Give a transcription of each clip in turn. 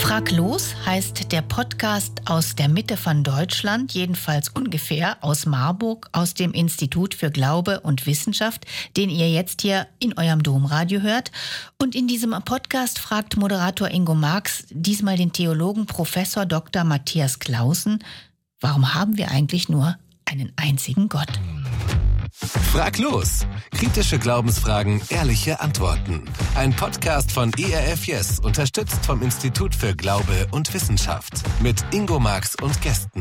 Frag los heißt der Podcast aus der Mitte von Deutschland, jedenfalls ungefähr aus Marburg, aus dem Institut für Glaube und Wissenschaft, den ihr jetzt hier in eurem Domradio hört. Und in diesem Podcast fragt Moderator Ingo Marx diesmal den Theologen Professor Dr. Matthias Claußen, warum haben wir eigentlich nur einen einzigen Gott? Frag los! Kritische Glaubensfragen, ehrliche Antworten. Ein Podcast von ERF Yes, unterstützt vom Institut für Glaube und Wissenschaft. Mit Ingo Marx und Gästen.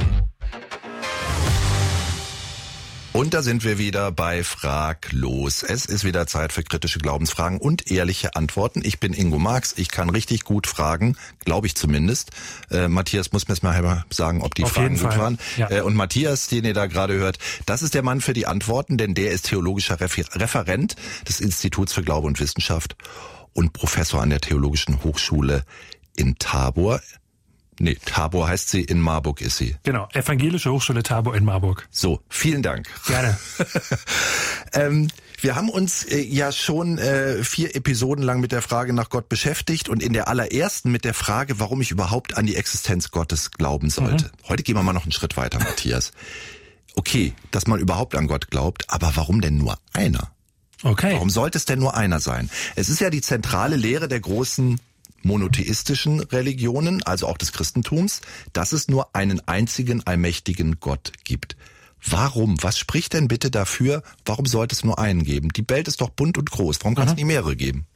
Und da sind wir wieder bei Frag los. Es ist wieder Zeit für kritische Glaubensfragen und ehrliche Antworten. Ich bin Ingo Marx, ich kann richtig gut fragen, glaube ich zumindest. Matthias muss mir jetzt mal sagen, ob die Auf Fragen jeden gut Fall. waren. Ja. Und Matthias, den ihr da gerade hört, das ist der Mann für die Antworten, denn der ist theologischer Referent des Instituts für Glaube und Wissenschaft und Professor an der Theologischen Hochschule in Tabor. Nee, Tabor heißt sie, in Marburg ist sie. Genau, Evangelische Hochschule Tabor in Marburg. So, vielen Dank. Gerne. Wir haben uns ja schon 4 Episoden lang mit der Frage nach Gott beschäftigt und in der allerersten mit der Frage, warum ich überhaupt an die Existenz Gottes glauben sollte. Heute gehen wir mal noch einen Schritt weiter, Matthias. Okay, dass man überhaupt an Gott glaubt, aber warum denn nur einer? Okay. Warum sollte es denn nur einer sein? Es ist ja die zentrale Lehre der großen monotheistischen Religionen, also auch des Christentums, dass es nur einen einzigen allmächtigen Gott gibt. Warum? Was spricht denn bitte dafür? Warum sollte es nur einen geben? Die Welt ist doch bunt und groß. Warum kann es nicht mehrere geben?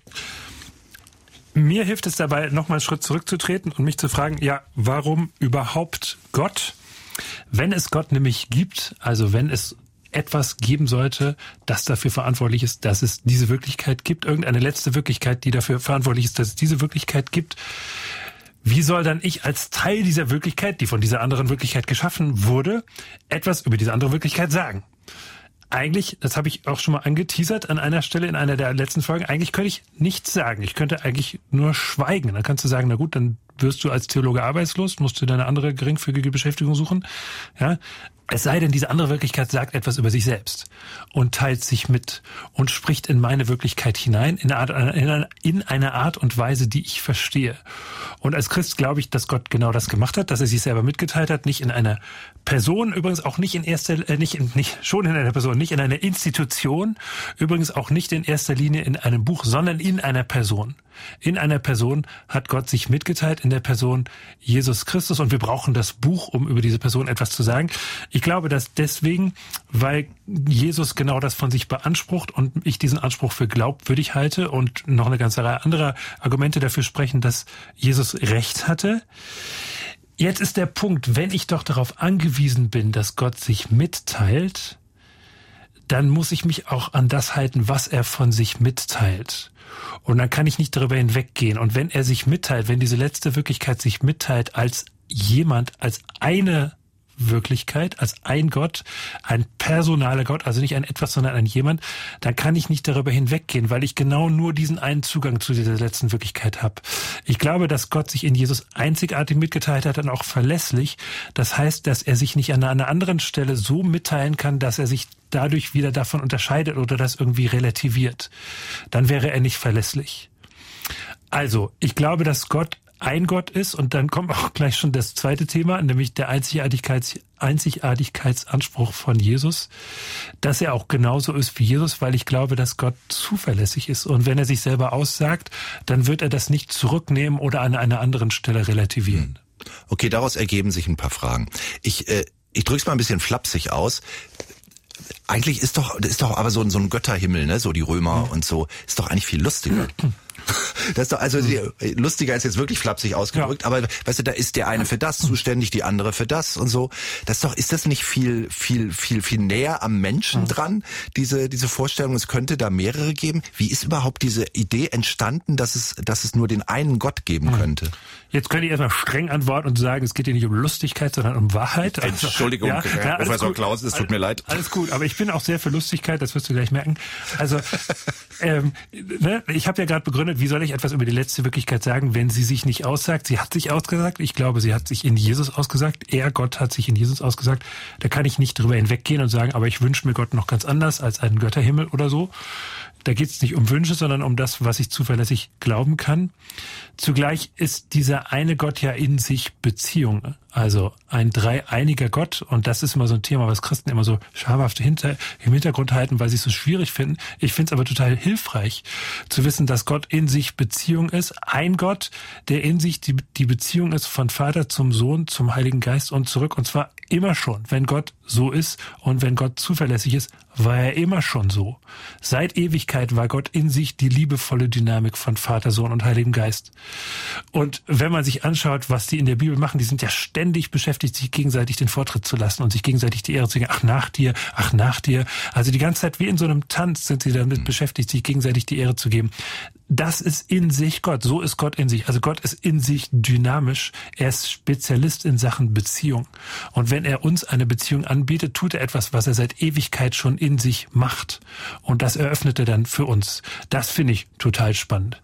Mir hilft es dabei, nochmal einen Schritt zurückzutreten und mich zu fragen, ja, warum überhaupt Gott? Wenn es Gott nämlich gibt, also wenn es etwas geben sollte, das dafür verantwortlich ist, dass es diese Wirklichkeit gibt, irgendeine letzte Wirklichkeit, die dafür verantwortlich ist, dass es diese Wirklichkeit gibt, wie soll dann ich als Teil dieser Wirklichkeit, die von dieser anderen Wirklichkeit geschaffen wurde, etwas über diese andere Wirklichkeit sagen? Eigentlich, das habe ich auch schon mal angeteasert an einer Stelle in einer der letzten Folgen, eigentlich könnte ich nichts sagen. Ich könnte eigentlich nur schweigen. Dann kannst du sagen, na gut, dann wirst du als Theologe arbeitslos, musst du deine andere geringfügige Beschäftigung suchen. Ja. Es sei denn, diese andere Wirklichkeit sagt etwas über sich selbst und teilt sich mit und spricht in meine Wirklichkeit hinein, in eine Art und Weise, die ich verstehe. Und als Christ glaube ich, dass Gott genau das gemacht hat, dass er sich selber mitgeteilt hat, nicht in einer Person, übrigens auch nicht in einer Person, nicht in einer Institution, übrigens auch nicht in erster Linie in einem Buch, sondern in einer Person. In einer Person hat Gott sich mitgeteilt, in der Person Jesus Christus, und wir brauchen das Buch, um über diese Person etwas zu sagen. Ich glaube, dass deswegen, weil Jesus genau das von sich beansprucht und ich diesen Anspruch für glaubwürdig halte und noch eine ganze Reihe anderer Argumente dafür sprechen, dass Jesus Recht hatte. Jetzt ist der Punkt, wenn ich doch darauf angewiesen bin, dass Gott sich mitteilt, dann muss ich mich auch an das halten, was er von sich mitteilt. Und dann kann ich nicht darüber hinweggehen. Und wenn er sich mitteilt, wenn diese letzte Wirklichkeit sich mitteilt als jemand, als eine Wirklichkeit, als ein Gott, ein personaler Gott, also nicht ein Etwas, sondern ein jemand, dann kann ich nicht darüber hinweggehen, weil ich genau nur diesen einen Zugang zu dieser letzten Wirklichkeit habe. Ich glaube, dass Gott sich in Jesus einzigartig mitgeteilt hat und auch verlässlich. Das heißt, dass er sich nicht an einer anderen Stelle so mitteilen kann, dass er sich dadurch wieder davon unterscheidet oder das irgendwie relativiert. Dann wäre er nicht verlässlich. Also, ich glaube, dass Gott ein Gott ist, und dann kommt auch gleich schon das zweite Thema, nämlich der Einzigartigkeitsanspruch von Jesus, dass er auch genauso ist wie Jesus, weil ich glaube, dass Gott zuverlässig ist. Und wenn er sich selber aussagt, dann wird er das nicht zurücknehmen oder an einer anderen Stelle relativieren. Okay, daraus ergeben sich ein paar Fragen. Ich drück's mal ein bisschen flapsig aus. Eigentlich ist doch aber so ein Götterhimmel, ne, so die Römer und so, ist doch eigentlich viel lustiger. Das ist doch, also lustiger ist jetzt wirklich flapsig ausgedrückt, aber weißt du, da ist der eine für das zuständig, die andere für das und so. Ist das nicht viel näher am Menschen dran, diese Vorstellung, es könnte da mehrere geben? Wie ist überhaupt diese Idee entstanden, dass es nur den einen Gott geben könnte? Jetzt könnte ich erstmal streng antworten und sagen, es geht hier nicht um Lustigkeit, sondern um Wahrheit. Entschuldigung, Professor Claußen, es tut mir leid. Alles gut, aber ich bin auch sehr für Lustigkeit, das wirst du gleich merken. Also, ich habe ja gerade begründet, wie soll ich etwas über die letzte Wirklichkeit sagen, wenn sie sich nicht aussagt? Sie hat sich ausgesagt. Ich glaube, sie hat sich in Jesus ausgesagt. Gott hat sich in Jesus ausgesagt. Da kann ich nicht drüber hinweggehen und sagen, aber ich wünsche mir Gott noch ganz anders als einen Götterhimmel oder so. Da geht es nicht um Wünsche, sondern um das, was ich zuverlässig glauben kann. Zugleich ist dieser eine Gott ja in sich Beziehung. Also ein dreieiniger Gott. Und das ist immer so ein Thema, was Christen immer so schamhaft im Hintergrund halten, weil sie es so schwierig finden. Ich finde es aber total hilfreich zu wissen, dass Gott in sich Beziehung ist. Ein Gott, der in sich die Beziehung ist von Vater zum Sohn, zum Heiligen Geist und zurück. Und zwar immer schon. Wenn Gott so ist und wenn Gott zuverlässig ist, war er immer schon so. Seit Ewigkeit war Gott in sich die liebevolle Dynamik von Vater, Sohn und Heiligen Geist. Und wenn man sich anschaut, was die in der Bibel machen, die sind ja ständig beschäftigt, sich gegenseitig den Vortritt zu lassen und sich gegenseitig die Ehre zu geben. Ach, nach dir. Also die ganze Zeit wie in so einem Tanz sind sie damit beschäftigt, sich gegenseitig die Ehre zu geben. Das ist in sich Gott. So ist Gott in sich. Also Gott ist in sich dynamisch. Er ist Spezialist in Sachen Beziehung. Und wenn er uns eine Beziehung anbietet, tut er etwas, was er seit Ewigkeit schon in sich macht. Und das eröffnet er dann für uns. Das finde ich total spannend.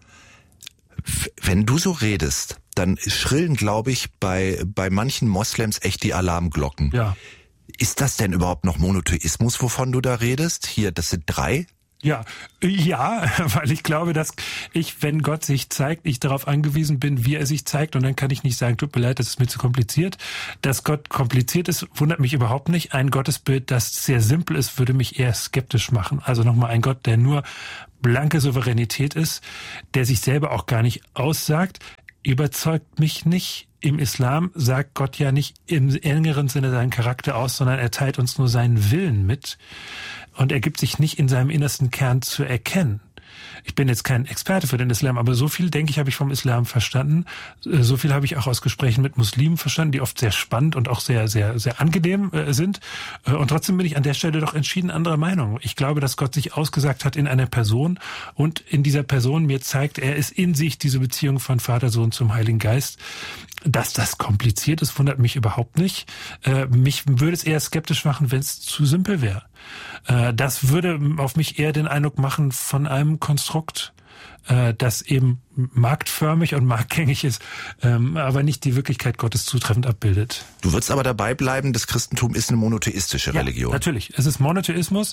Wenn du so redest, dann schrillen, glaube ich, bei manchen Moslems echt die Alarmglocken. Ja. Ist das denn überhaupt noch Monotheismus, wovon du da redest? Hier, das sind 3? Ja, weil ich glaube, dass wenn Gott sich zeigt, ich darauf angewiesen bin, wie er sich zeigt, und dann kann ich nicht sagen, tut mir leid, das ist mir zu kompliziert. Dass Gott kompliziert ist, wundert mich überhaupt nicht. Ein Gottesbild, das sehr simpel ist, würde mich eher skeptisch machen. Also nochmal ein Gott, der nur blanke Souveränität ist, der sich selber auch gar nicht aussagt, überzeugt mich nicht. Im Islam sagt Gott ja nicht im engeren Sinne seinen Charakter aus, sondern er teilt uns nur seinen Willen mit. Und er gibt sich nicht in seinem innersten Kern zu erkennen. Ich bin jetzt kein Experte für den Islam, aber so viel, denke ich, habe ich vom Islam verstanden. So viel habe ich auch aus Gesprächen mit Muslimen verstanden, die oft sehr spannend und auch sehr, sehr, sehr angenehm sind. Und trotzdem bin ich an der Stelle doch entschieden anderer Meinung. Ich glaube, dass Gott sich ausgesagt hat in einer Person und in dieser Person mir zeigt, er ist in sich diese Beziehung von Vater, Sohn zum Heiligen Geist. Dass das kompliziert ist, wundert mich überhaupt nicht. Mich würde es eher skeptisch machen, wenn es zu simpel wäre. Das würde auf mich eher den Eindruck machen von einem Konstrukt, das eben marktförmig und marktgängig ist, aber nicht die Wirklichkeit Gottes zutreffend abbildet. Du würdest aber dabei bleiben, das Christentum ist eine monotheistische Religion. Ja, natürlich. Es ist Monotheismus.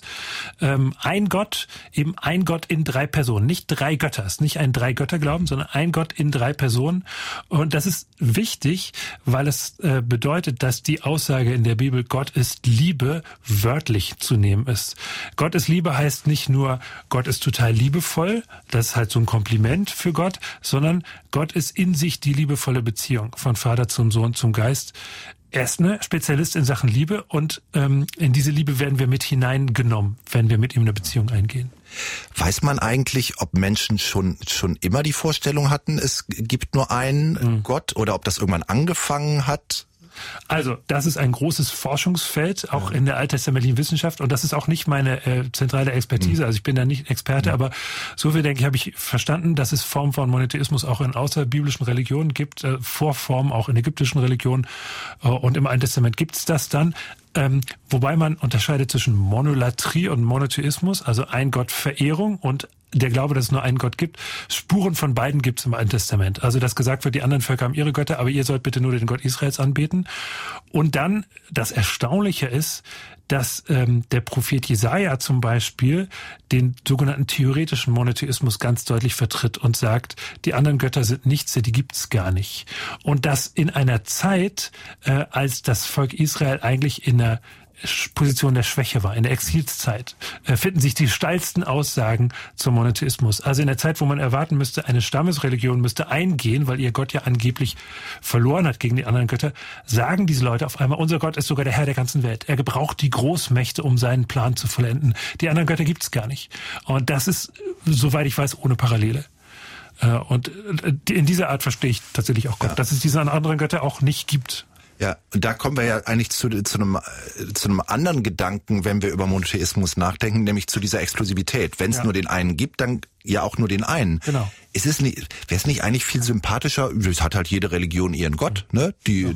Ein Gott, eben ein Gott in 3 Personen. Nicht 3 Götter. Es ist nicht ein 3-Götter-Glauben, sondern ein Gott in 3 Personen. Und das ist wichtig, weil es bedeutet, dass die Aussage in der Bibel, Gott ist Liebe, wörtlich zu nehmen ist. Gott ist Liebe heißt nicht nur, Gott ist total liebevoll. Das ist halt so ein Kompliment für Gott, sondern Gott ist in sich die liebevolle Beziehung von Vater zum Sohn zum Geist. Er ist Spezialist in Sachen Liebe und in diese Liebe werden wir mit hineingenommen, wenn wir mit ihm eine Beziehung eingehen. Weiß man eigentlich, ob Menschen schon immer die Vorstellung hatten, es gibt nur einen Gott, oder ob das irgendwann angefangen hat? Also, das ist ein großes Forschungsfeld, auch in der alttestamentlichen Wissenschaft, und das ist auch nicht meine zentrale Expertise. Also ich bin da nicht Experte, aber so viel, denke ich, habe ich verstanden, dass es Formen von Monotheismus auch in außerbiblischen Religionen gibt, Vorformen auch in ägyptischen Religionen, und im Alten Testament gibt es das dann. Wobei man unterscheidet zwischen Monolatrie und Monotheismus, also Ein-Gott-Verehrung und der Glaube, dass es nur einen Gott gibt. Spuren von beiden gibt es im Alten Testament. Also dass gesagt wird, die anderen Völker haben ihre Götter, aber ihr sollt bitte nur den Gott Israels anbeten. Und dann, das Erstaunliche ist, dass der Prophet Jesaja zum Beispiel den sogenannten theoretischen Monotheismus ganz deutlich vertritt und sagt, die anderen Götter sind nichts, die gibt's gar nicht. Und das in einer Zeit, als das Volk Israel eigentlich in der Position der Schwäche war, in der Exilszeit, finden sich die steilsten Aussagen zum Monotheismus. Also in der Zeit, wo man erwarten müsste, eine Stammesreligion müsste eingehen, weil ihr Gott ja angeblich verloren hat gegen die anderen Götter, sagen diese Leute auf einmal, unser Gott ist sogar der Herr der ganzen Welt. Er gebraucht die Großmächte, um seinen Plan zu vollenden. Die anderen Götter gibt's gar nicht. Und das ist, soweit ich weiß, ohne Parallele. Und in dieser Art verstehe ich tatsächlich auch Gott, dass es diese anderen Götter auch nicht gibt. Ja, und da kommen wir ja eigentlich zu einem anderen Gedanken, wenn wir über Monotheismus nachdenken, nämlich zu dieser Exklusivität. Wenn es nur den einen gibt, dann ja auch nur den einen. Genau. Wäre es nicht eigentlich viel sympathischer? Es hat halt jede Religion ihren Gott, ne? Die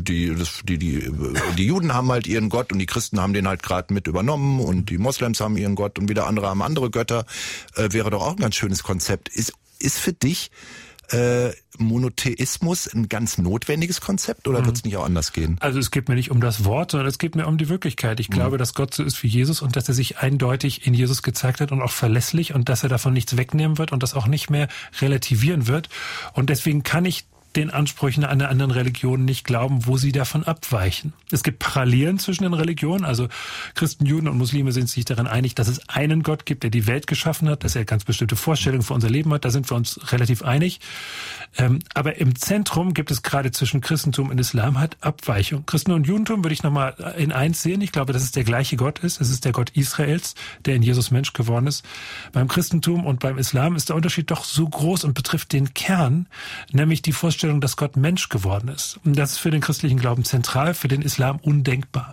Juden haben halt ihren Gott und die Christen haben den halt gerade mit übernommen und die Moslems haben ihren Gott und wieder andere haben andere Götter. Wäre doch auch ein ganz schönes Konzept. Ist für dich Monotheismus ein ganz notwendiges Konzept oder wird es nicht auch anders gehen? Also es geht mir nicht um das Wort, sondern es geht mir um die Wirklichkeit. Ich glaube, dass Gott so ist wie Jesus und dass er sich eindeutig in Jesus gezeigt hat und auch verlässlich und dass er davon nichts wegnehmen wird und das auch nicht mehr relativieren wird. Und deswegen kann ich den Ansprüchen einer anderen Religion nicht glauben, wo sie davon abweichen. Es gibt Parallelen zwischen den Religionen, also Christen, Juden und Muslime sind sich darin einig, dass es einen Gott gibt, der die Welt geschaffen hat, dass er ganz bestimmte Vorstellungen für unser Leben hat, da sind wir uns relativ einig. Aber im Zentrum gibt es gerade zwischen Christentum und Islam halt Abweichung. Christentum und Judentum würde ich nochmal in eins sehen. Ich glaube, dass es der gleiche Gott ist. Es ist der Gott Israels, der in Jesus Mensch geworden ist. Beim Christentum und beim Islam ist der Unterschied doch so groß und betrifft den Kern, nämlich die Vorstellung, dass Gott Mensch geworden ist. Und das ist für den christlichen Glauben zentral, für den Islam undenkbar.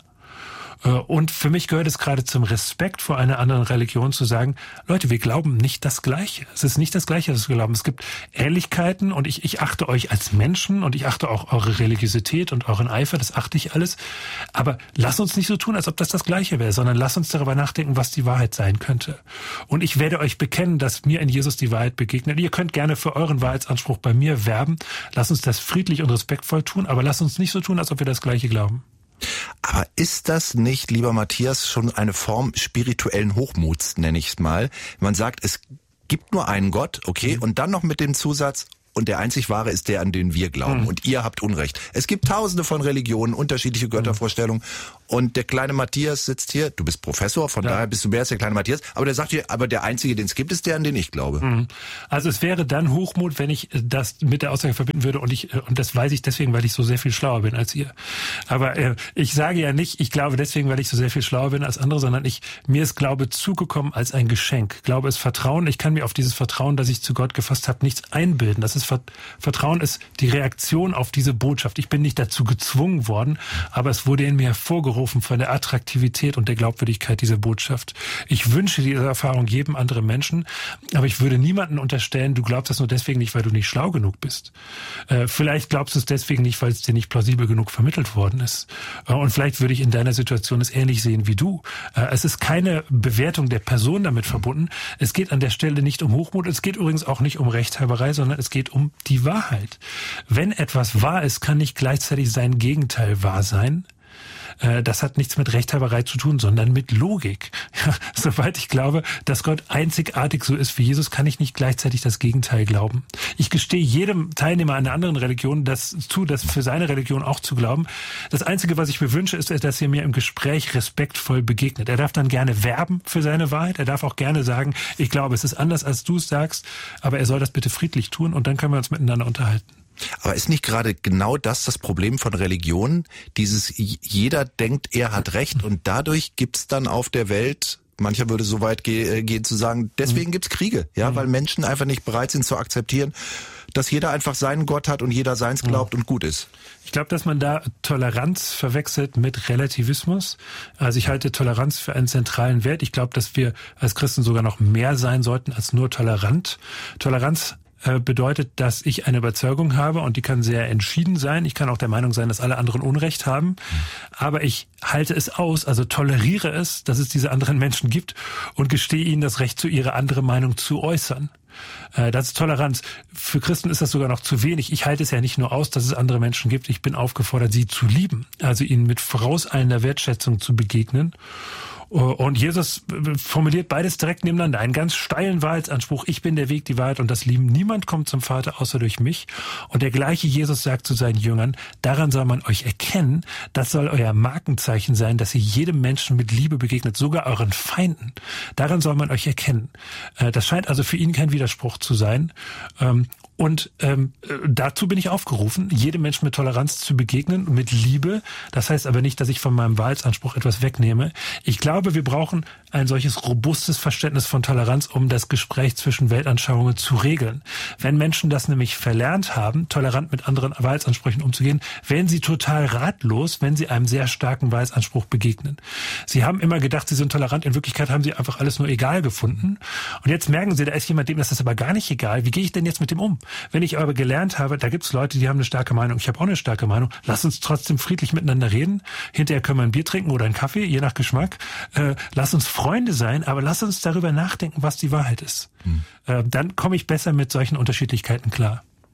Und für mich gehört es gerade zum Respekt vor einer anderen Religion zu sagen, Leute, wir glauben nicht das Gleiche. Es ist nicht das Gleiche, was wir glauben. Es gibt Ähnlichkeiten und ich achte euch als Menschen und ich achte auch eure Religiosität und euren Eifer, das achte ich alles. Aber lasst uns nicht so tun, als ob das Gleiche wäre, sondern lasst uns darüber nachdenken, was die Wahrheit sein könnte. Und ich werde euch bekennen, dass mir in Jesus die Wahrheit begegnet. Ihr könnt gerne für euren Wahrheitsanspruch bei mir werben. Lasst uns das friedlich und respektvoll tun, aber lasst uns nicht so tun, als ob wir das Gleiche glauben. Aber ist das nicht, lieber Matthias, schon eine Form spirituellen Hochmuts, nenne ich es mal? Man sagt, es gibt nur einen Gott, okay, und dann noch mit dem Zusatz, und der einzig wahre ist der, an den wir glauben. Und ihr habt Unrecht. Es gibt tausende von Religionen, unterschiedliche Göttervorstellungen. Und der kleine Matthias sitzt hier, du bist Professor, von daher bist du mehr als der kleine Matthias, aber der sagt hier, aber der einzige, den es gibt, ist der, an den ich glaube. Also es wäre dann Hochmut, wenn ich das mit der Aussage verbinden würde und das weiß ich deswegen, weil ich so sehr viel schlauer bin als ihr. Aber ich sage ja nicht, ich glaube deswegen, weil ich so sehr viel schlauer bin als andere, sondern mir ist Glaube zugekommen als ein Geschenk. Glaube ist Vertrauen. Ich kann mir auf dieses Vertrauen, das ich zu Gott gefasst habe, nichts einbilden. Das ist Vertrauen ist die Reaktion auf diese Botschaft. Ich bin nicht dazu gezwungen worden, aber es wurde in mir hervorgerufen von der Attraktivität und der Glaubwürdigkeit dieser Botschaft. Ich wünsche diese Erfahrung jedem anderen Menschen, aber ich würde niemandem unterstellen, du glaubst das nur deswegen nicht, weil du nicht schlau genug bist. Vielleicht glaubst du es deswegen nicht, weil es dir nicht plausibel genug vermittelt worden ist. Und vielleicht würde ich in deiner Situation es ähnlich sehen wie du. Es ist keine Bewertung der Person damit verbunden. Es geht an der Stelle nicht um Hochmut. Es geht übrigens auch nicht um Rechthaberei, sondern es geht um die Wahrheit. Wenn etwas wahr ist, kann nicht gleichzeitig sein Gegenteil wahr sein. Das hat nichts mit Rechthaberei zu tun, sondern mit Logik. Ja, soweit ich glaube, dass Gott einzigartig so ist wie Jesus, kann ich nicht gleichzeitig das Gegenteil glauben. Ich gestehe jedem Teilnehmer einer anderen Religion das zu, das für seine Religion auch zu glauben. Das Einzige, was ich mir wünsche, ist, dass er mir im Gespräch respektvoll begegnet. Er darf dann gerne werben für seine Wahrheit. Er darf auch gerne sagen, ich glaube, es ist anders, als du es sagst, aber er soll das bitte friedlich tun und dann können wir uns miteinander unterhalten. Aber ist nicht gerade genau das Problem von Religion? Dieses, jeder denkt, er hat Recht und dadurch gibt's dann auf der Welt, mancher würde so weit gehen zu sagen, deswegen gibt's Kriege, ja, weil Menschen einfach nicht bereit sind zu akzeptieren, dass jeder einfach seinen Gott hat und jeder seins glaubt und gut ist. Ich glaube, dass man da Toleranz verwechselt mit Relativismus. Also ich halte Toleranz für einen zentralen Wert. Ich glaube, dass wir als Christen sogar noch mehr sein sollten als nur tolerant. Toleranz bedeutet, dass ich eine Überzeugung habe und die kann sehr entschieden sein. Ich kann auch der Meinung sein, dass alle anderen Unrecht haben. Aber ich halte es aus, also toleriere es, dass es diese anderen Menschen gibt und gestehe ihnen das Recht zu ihrer anderen Meinung zu äußern. Das ist Toleranz. Für Christen ist das sogar noch zu wenig. Ich halte es ja nicht nur aus, dass es andere Menschen gibt. Ich bin aufgefordert, sie zu lieben. Also ihnen mit vorauseilender Wertschätzung zu begegnen. Und Jesus formuliert beides direkt nebeneinander. Einen ganz steilen Wahrheitsanspruch. Ich bin der Weg, die Wahrheit und das Leben. Niemand kommt zum Vater außer durch mich. Und der gleiche Jesus sagt zu seinen Jüngern, daran soll man euch erkennen. Das soll euer Markenzeichen sein, dass ihr jedem Menschen mit Liebe begegnet, sogar euren Feinden. Daran soll man euch erkennen. Das scheint also für ihn kein Widerspruch zu sein. Und dazu bin ich aufgerufen, jedem Menschen mit Toleranz zu begegnen, mit Liebe. Das heißt aber nicht, dass ich von meinem Wahrheitsanspruch etwas wegnehme. Ich glaube, wir brauchen ein solches robustes Verständnis von Toleranz, um das Gespräch zwischen Weltanschauungen zu regeln. Wenn Menschen das nämlich verlernt haben, tolerant mit anderen Wahrheitsansprüchen umzugehen, werden sie total ratlos, wenn sie einem sehr starken Wahrheitsanspruch begegnen. Sie haben immer gedacht, sie sind tolerant. In Wirklichkeit haben sie einfach alles nur egal gefunden. Und jetzt merken sie, da ist jemand, dem ist das aber gar nicht egal. Wie gehe ich denn jetzt mit dem um? Wenn ich aber gelernt habe, da gibt's Leute, die haben eine starke Meinung, ich habe auch eine starke Meinung, lass uns trotzdem friedlich miteinander reden. Hinterher können wir ein Bier trinken oder einen Kaffee, je nach Geschmack. Lass uns Freunde sein, aber lass uns darüber nachdenken, was die Wahrheit ist. Dann komme ich besser mit solchen Unterschiedlichkeiten klar.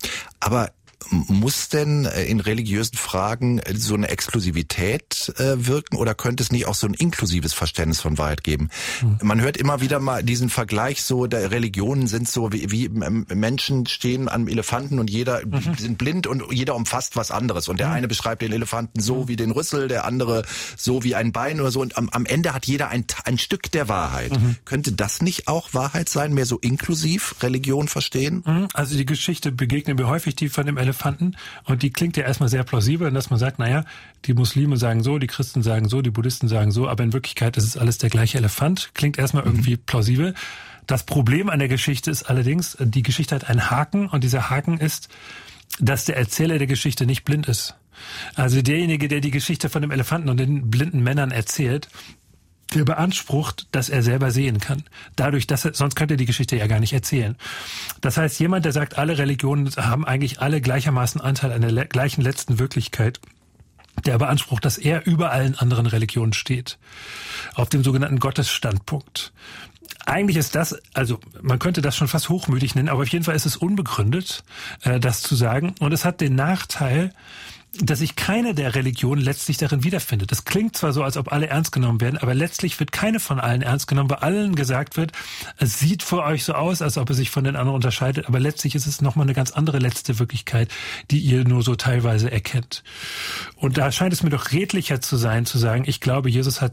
Aber muss denn in religiösen Fragen so eine Exklusivität wirken oder könnte es nicht auch so ein inklusives Verständnis von Wahrheit geben? Man hört immer wieder mal diesen Vergleich so, der Religionen sind so wie Menschen stehen am Elefanten und jeder sind blind und jeder umfasst was anderes und der eine beschreibt den Elefanten so wie den Rüssel, der andere so wie ein Bein oder so und am Ende hat jeder ein Stück der Wahrheit. Könnte das nicht auch Wahrheit sein, mehr so inklusiv Religion verstehen? Also die Geschichte begegnet mir häufig, die von dem Elefanten, und die klingt ja erstmal sehr plausibel, dass man sagt, naja, die Muslime sagen so, die Christen sagen so, die Buddhisten sagen so, aber in Wirklichkeit ist es alles der gleiche Elefant. Klingt erstmal irgendwie plausibel. Das Problem an der Geschichte ist allerdings, die Geschichte hat einen Haken und dieser Haken ist, dass der Erzähler der Geschichte nicht blind ist. Also derjenige, der die Geschichte von dem Elefanten und den blinden Männern erzählt, der beansprucht, dass er selber sehen kann. Dadurch, dass sonst könnte er die Geschichte ja gar nicht erzählen. Das heißt, jemand, der sagt, alle Religionen haben eigentlich alle gleichermaßen Anteil an der gleichen letzten Wirklichkeit, der beansprucht, dass er über allen anderen Religionen steht. Auf dem sogenannten Gottesstandpunkt. Eigentlich ist das, also man könnte das schon fast hochmütig nennen, aber auf jeden Fall ist es unbegründet, das zu sagen. Und es hat den Nachteil, dass sich keine der Religionen letztlich darin wiederfindet. Das klingt zwar so, als ob alle ernst genommen werden, aber letztlich wird keine von allen ernst genommen, weil allen gesagt wird, es sieht für euch so aus, als ob es sich von den anderen unterscheidet, aber letztlich ist es nochmal eine ganz andere letzte Wirklichkeit, die ihr nur so teilweise erkennt. Und da scheint es mir doch redlicher zu sein, zu sagen, ich glaube,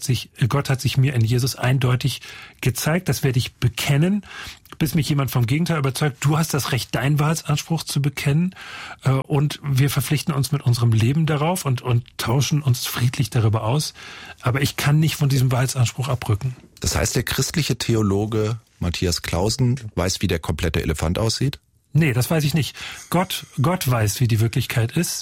Gott hat sich mir in Jesus eindeutig gezeigt, das werde ich bekennen, bis mich jemand vom Gegenteil überzeugt, du hast das Recht, deinen Wahrheitsanspruch zu bekennen, und wir verpflichten uns mit unserem Leben darauf und tauschen uns friedlich darüber aus. Aber ich kann nicht von diesem Wahrheitsanspruch abrücken. Das heißt, der christliche Theologe Matthias Clausen weiß, wie der komplette Elefant aussieht? Nee, das weiß ich nicht. Gott weiß, wie die Wirklichkeit ist.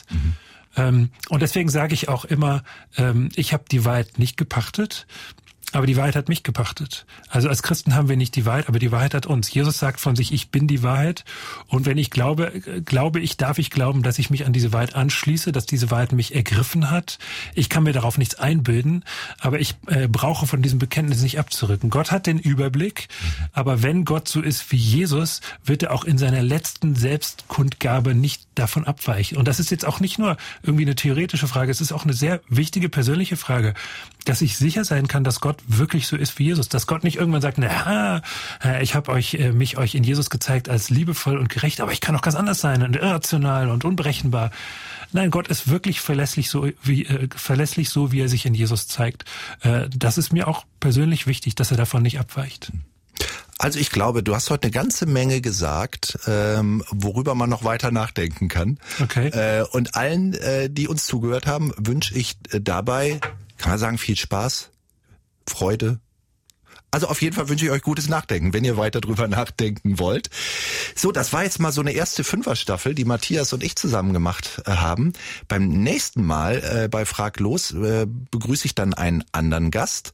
Und deswegen sage ich auch immer, ich habe die Wahrheit nicht gepachtet, aber die Wahrheit hat mich gepachtet. Also als Christen haben wir nicht die Wahrheit, aber die Wahrheit hat uns. Jesus sagt von sich, ich bin die Wahrheit. Und wenn ich darf ich glauben, dass ich mich an diese Wahrheit anschließe, dass diese Wahrheit mich ergriffen hat. Ich kann mir darauf nichts einbilden, aber ich brauche von diesem Bekenntnis nicht abzurücken. Gott hat den Überblick, aber wenn Gott so ist wie Jesus, wird er auch in seiner letzten Selbstkundgabe nicht davon abweichen. Und das ist jetzt auch nicht nur irgendwie eine theoretische Frage, es ist auch eine sehr wichtige persönliche Frage, dass ich sicher sein kann, dass Gott wirklich so ist wie Jesus. Dass Gott nicht irgendwann sagt, na, ich habe mich euch in Jesus gezeigt als liebevoll und gerecht, aber ich kann auch ganz anders sein und irrational und unberechenbar. Nein, Gott ist wirklich verlässlich so, wie er sich in Jesus zeigt. Das ist mir auch persönlich wichtig, dass er davon nicht abweicht. Also ich glaube, du hast heute eine ganze Menge gesagt, worüber man noch weiter nachdenken kann. Okay. Und allen, die uns zugehört haben, wünsche ich dabei, kann man sagen, viel Spaß, Freude. Also auf jeden Fall wünsche ich euch gutes Nachdenken, wenn ihr weiter drüber nachdenken wollt. So, das war jetzt mal so eine erste Fünfer-Staffel, die Matthias und ich zusammen gemacht haben. Beim nächsten Mal bei Frag los begrüße ich dann einen anderen Gast,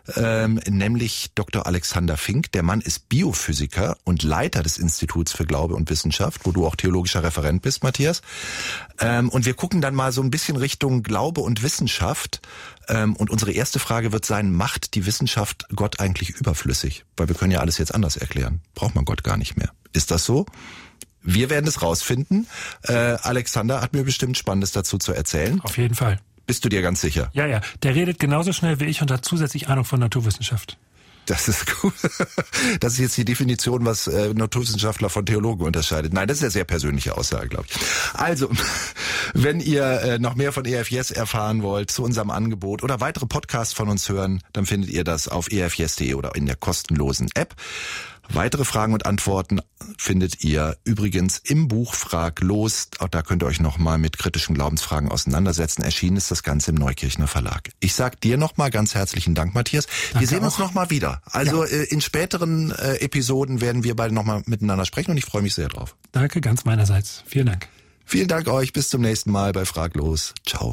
nämlich Dr. Alexander Fink. Der Mann ist Biophysiker und Leiter des Instituts für Glaube und Wissenschaft, wo du auch theologischer Referent bist, Matthias. Und wir gucken dann mal so ein bisschen Richtung Glaube und Wissenschaft. Und unsere erste Frage wird sein, macht die Wissenschaft Gott eigentlich überflüssig? Weil wir können ja alles jetzt anders erklären. Braucht man Gott gar nicht mehr. Ist das so? Wir werden es rausfinden. Alexander hat mir bestimmt Spannendes dazu zu erzählen. Auf jeden Fall. Bist du dir ganz sicher? Ja. Der redet genauso schnell wie ich und hat zusätzlich Ahnung von Naturwissenschaft. Das ist gut. Das ist jetzt die Definition, was Naturwissenschaftler von Theologen unterscheidet. Nein, das ist eine sehr persönliche Aussage, glaube ich. Also, wenn ihr noch mehr von EFYes erfahren wollt, zu unserem Angebot oder weitere Podcasts von uns hören, dann findet ihr das auf efys.de oder in der kostenlosen App. Weitere Fragen und Antworten findet ihr übrigens im Buch Frag los. Auch da könnt ihr euch nochmal mit kritischen Glaubensfragen auseinandersetzen. Erschienen ist das Ganze im Neukirchner Verlag. Ich sag dir nochmal ganz herzlichen Dank, Matthias. Wir sehen uns nochmal wieder. Also in späteren Episoden werden wir beide nochmal miteinander sprechen und ich freue mich sehr drauf. Danke, ganz meinerseits. Vielen Dank. Vielen Dank euch. Bis zum nächsten Mal bei Frag los. Ciao.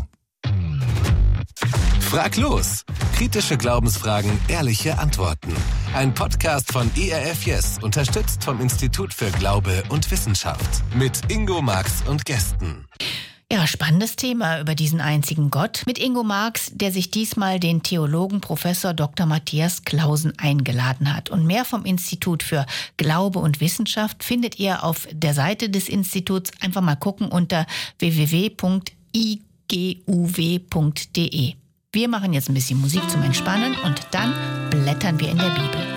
Frag los. Kritische Glaubensfragen, ehrliche Antworten. Ein Podcast von EFYes, unterstützt vom Institut für Glaube und Wissenschaft. Mit Ingo, Max und Gästen. Ja, spannendes Thema über diesen einzigen Gott mit Ingo Marx, der sich diesmal den Theologen Professor Dr. Matthias Clausen eingeladen hat. Und mehr vom Institut für Glaube und Wissenschaft findet ihr auf der Seite des Instituts. Einfach mal gucken unter www.iguw.de. Wir machen jetzt ein bisschen Musik zum Entspannen und dann blättern wir in der Bibel.